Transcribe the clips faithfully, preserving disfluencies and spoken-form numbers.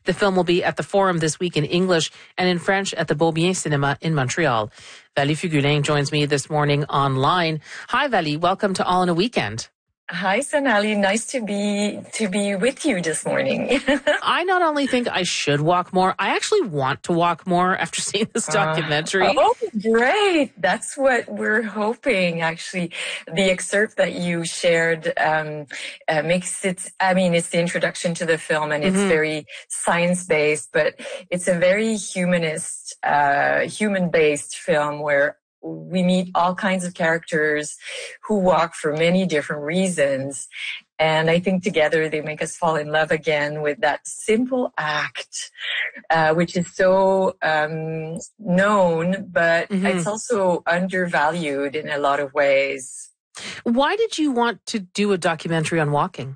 The film will be at the Forum this week in English and in French at the Beaubien Cinema in Montreal. Valie Fugulin joins me this morning online. Hi, Valie. Welcome to All in a Weekend. Hi, Sonali. Nice to be to be with you this morning. I not only think I should walk more, I actually want to walk more after seeing this documentary. Uh, oh, great. That's what we're hoping, actually. The excerpt that you shared um, uh, makes it, I mean, it's the introduction to the film, and it's mm-hmm. very science-based, but it's a very humanist, uh, human-based film where we meet all kinds of characters who walk for many different reasons. And I think together they make us fall in love again with that simple act, uh, which is so um, known, but mm-hmm. it's also undervalued in a lot of ways. Why did you want to do a documentary on walking?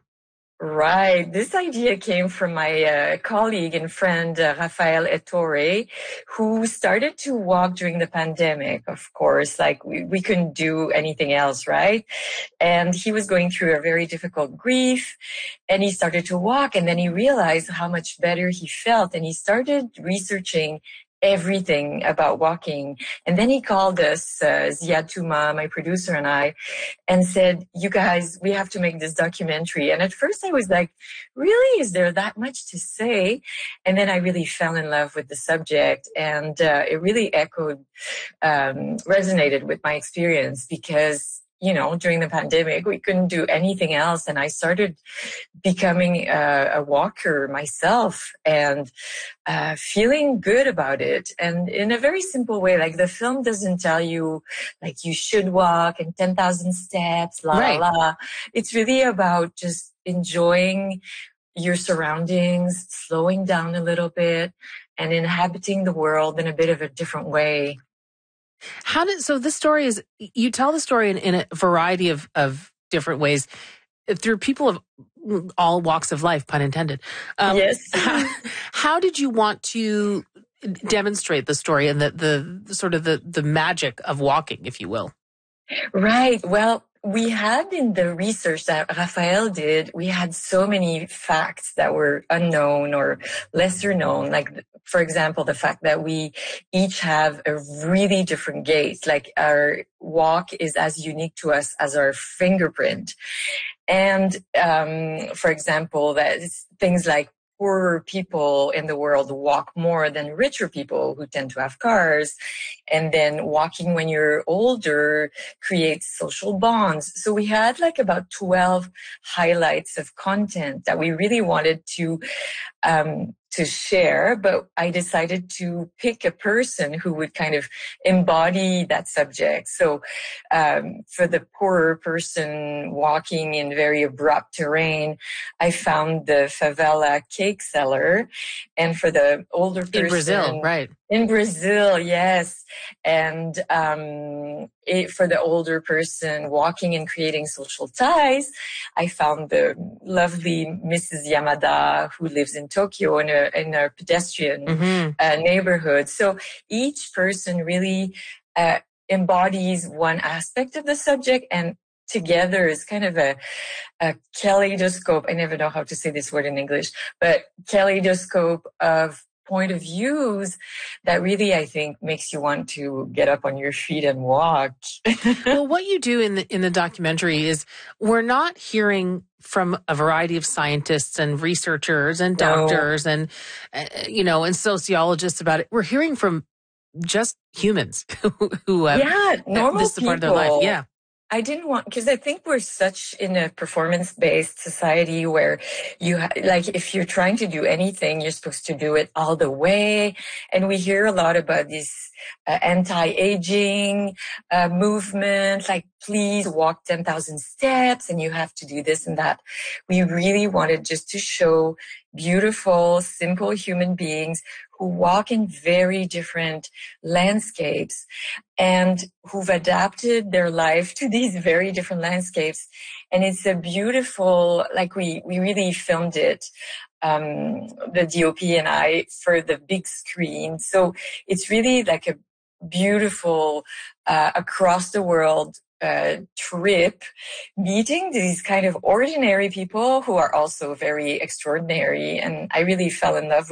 Right. This idea came from my uh, colleague and friend, uh, Rafael Ettore, who started to walk during the pandemic, of course, like we, we couldn't do anything else, right? And he was going through a very difficult grief, and he started to walk, and then he realized how much better he felt, and he started researching everything about walking. And then he called us, uh, Ziad Touma, my producer, and I, and said, you guys, we have to make this documentary. And at first I was like, really? Is there that much to say? And then I really fell in love with the subject, and uh, it really echoed, um, resonated with my experience because, you know, during the pandemic, we couldn't do anything else. And I started becoming a, a walker myself and uh, feeling good about it. And in a very simple way, like the film doesn't tell you like you should walk and ten thousand steps, la, right. la, la. It's really about just enjoying your surroundings, slowing down a little bit, and inhabiting the world in a bit of a different way. How did, so this story is, you tell the story in, in a variety of, of different ways through people of all walks of life, pun intended. Um, yes. how, how did you want to demonstrate the story and the, the, the sort of the, the magic of walking, if you will? Right. Well, we had in the research that Rafael did, we had so many facts that were unknown or lesser known. Like, for example, the fact that we each have a really different gait. Like our walk is as unique to us as our fingerprint. And, um, for example, that things like poorer people in the world walk more than richer people who tend to have cars. And then walking when you're older creates social bonds. So we had like about twelve highlights of content that we really wanted to, um, to share, but I decided to pick a person who would kind of embody that subject. So um, for the poorer person walking in very abrupt terrain, I found the favela cake seller. And for the older person... In Brazil, right. In Brazil, yes. And um, it, for the older person walking and creating social ties, I found the lovely Missus Yamada who lives in Tokyo in a, in a pedestrian mm-hmm. uh, neighborhood. So each person really uh, embodies one aspect of the subject, and together is kind of a, a kaleidoscope. I never know how to say this word in English, but kaleidoscope of point of views that really, I think, makes you want to get up on your feet and walk. Well, what you do in the in the documentary is we're not hearing from a variety of scientists and researchers and doctors no. and, uh, you know, and sociologists about it. We're hearing from just humans who, who have yeah, normal this is people. part of their life. Yeah. I didn't want, because I think we're such in a performance-based society where you, ha- like, if you're trying to do anything, you're supposed to do it all the way. And we hear a lot about this uh, anti-aging uh, movement, like, please walk ten thousand steps and you have to do this and that. We really wanted just to show beautiful, simple human beings who walk in very different landscapes and who've adapted their life to these very different landscapes. And it's a beautiful, like we, we really filmed it, um, the D O P and I, for the big screen. So it's really like a beautiful, uh, across the world Uh, trip, meeting these kind of ordinary people who are also very extraordinary. And I really fell in love with